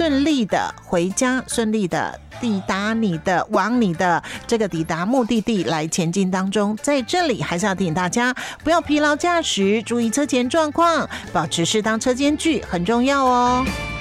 顺利的回家，顺利的抵达往你的这个抵达目的地来前进当中。在这里还是要提醒大家，不要疲劳驾驶，注意车前状况，保持适当车间距很重要哦。